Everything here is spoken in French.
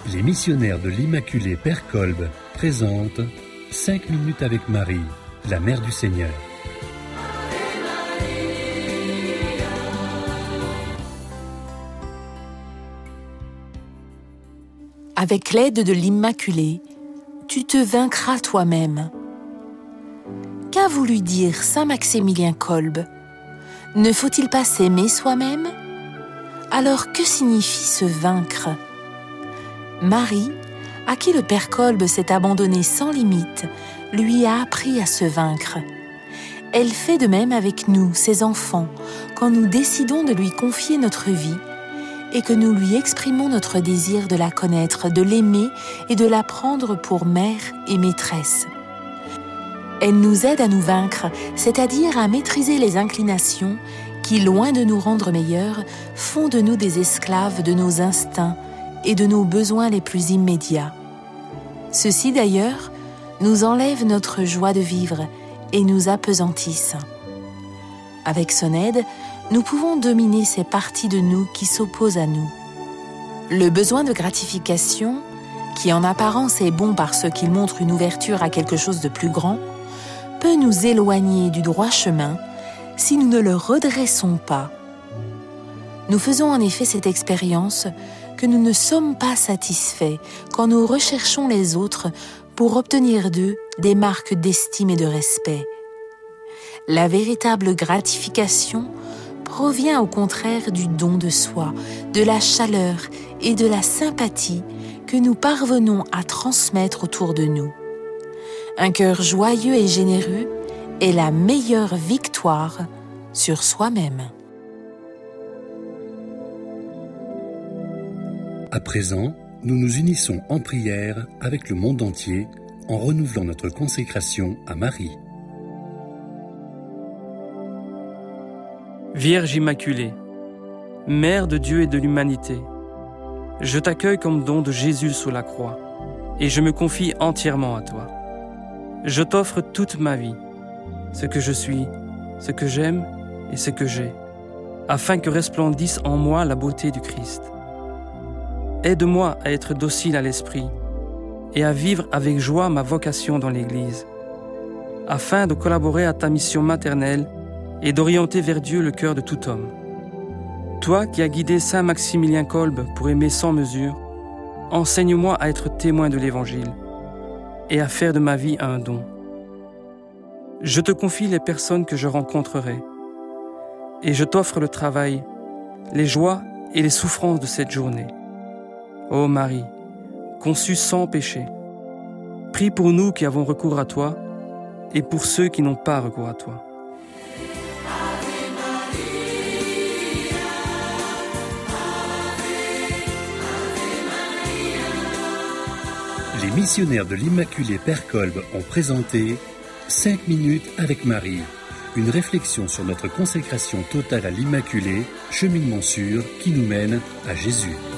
Les missionnaires de l'Immaculée Père Kolb présentent 5 minutes avec Marie, la Mère du Seigneur. Avec l'aide de l'Immaculée, tu te vaincras toi-même. Qu'a voulu dire saint Maximilien Kolb? Ne faut-il pas s'aimer soi-même? Alors que signifie se vaincre? Marie, à qui le Père Kolb s'est abandonné sans limite, lui a appris à se vaincre. Elle fait de même avec nous, ses enfants, quand nous décidons de lui confier notre vie et que nous lui exprimons notre désir de la connaître, de l'aimer et de la prendre pour mère et maîtresse. Elle nous aide à nous vaincre, c'est-à-dire à maîtriser les inclinations qui, loin de nous rendre meilleurs, font de nous des esclaves de nos instincts et de nos besoins les plus immédiats. Ceux-ci, d'ailleurs, nous enlèvent notre joie de vivre et nous apesantissent. Avec son aide, nous pouvons dominer ces parties de nous qui s'opposent à nous. Le besoin de gratification, qui en apparence est bon parce qu'il montre une ouverture à quelque chose de plus grand, peut nous éloigner du droit chemin si nous ne le redressons pas. Nous faisons en effet cette expérience que nous ne sommes pas satisfaits quand nous recherchons les autres pour obtenir d'eux des marques d'estime et de respect. La véritable gratification provient au contraire du don de soi, de la chaleur et de la sympathie que nous parvenons à transmettre autour de nous. Un cœur joyeux et généreux est la meilleure victoire sur soi-même. À présent, nous nous unissons en prière avec le monde entier en renouvelant notre consécration à Marie. Vierge Immaculée, Mère de Dieu et de l'humanité, je t'accueille comme don de Jésus sous la croix et je me confie entièrement à toi. Je t'offre toute ma vie, ce que je suis, ce que j'aime et ce que j'ai, afin que resplendisse en moi la beauté du Christ. Aide-moi à être docile à l'esprit et à vivre avec joie ma vocation dans l'Église, afin de collaborer à ta mission maternelle et d'orienter vers Dieu le cœur de tout homme. Toi qui as guidé saint Maximilien Kolb pour aimer sans mesure, enseigne-moi à être témoin de l'Évangile et à faire de ma vie un don. Je te confie les personnes que je rencontrerai et je t'offre le travail, les joies et les souffrances de cette journée. Ô Marie, conçue sans péché, prie pour nous qui avons recours à toi et pour ceux qui n'ont pas recours à toi. Les missionnaires de l'Immaculée Père Kolb ont présenté 5 minutes avec Marie, une réflexion sur notre consécration totale à l'Immaculée, cheminement sûr qui nous mène à Jésus.